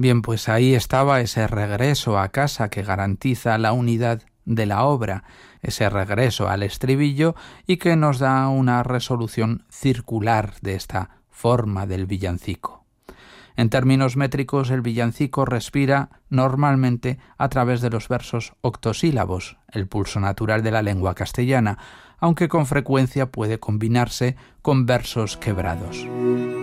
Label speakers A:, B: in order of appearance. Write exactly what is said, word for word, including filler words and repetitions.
A: Bien, pues ahí estaba ese regreso a casa que garantiza la unidad de la obra, ese regreso al estribillo y que nos da una resolución circular de esta forma del villancico. En términos métricos, el villancico respira normalmente a través de los versos octosílabos, el pulso natural de la lengua castellana, aunque con frecuencia puede combinarse con versos quebrados.